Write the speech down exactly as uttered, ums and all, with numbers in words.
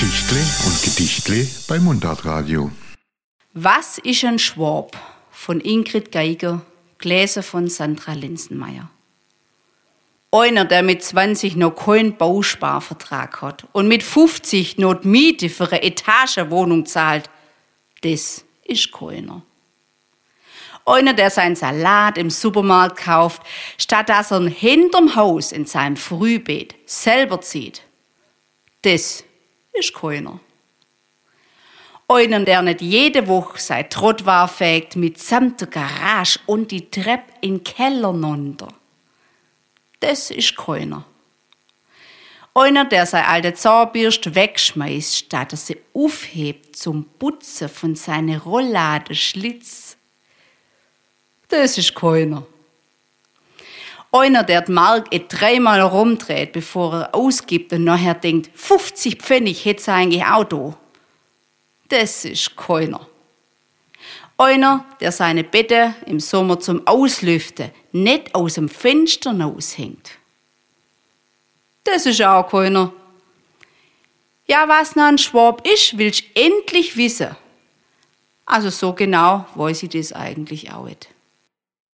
Geschichtle und Gedichtle bei Mundartradio. Was ist ein Schwab? Von Ingrid Geiger, gelesen von Sandra Linsenmeier. Einer, der mit zwanzig noch keinen Bausparvertrag hat und mit fünfzig noch die Miete für eine Etagenwohnung zahlt, das ist keiner. Einer, der seinen Salat im Supermarkt kauft, statt dass er ihn hinterm Haus in seinem Frühbeet selber zieht, das ist keiner. Einer, der nicht jede Woche sein Trottwar fegt mitsamt der Garage und die Treppe in den Keller runter. Das ist keiner. Einer, der seine alte Zahnbürste wegschmeißt, statt er sie aufhebt zum Putzen von seinen Rollladenschlitz. Das ist keiner. Einer, der die Mark et dreimal rumdreht, bevor er ausgibt und nachher denkt, fünfzig Pfennig hätte eigentlich auch da. Das ist keiner. Einer, der seine Betten im Sommer zum Auslüften nicht aus dem Fenster raushängt. Das ist auch keiner. Ja, was noch ein Schwab ist, willst du endlich wissen. Also so genau weiß ich das eigentlich auch nicht.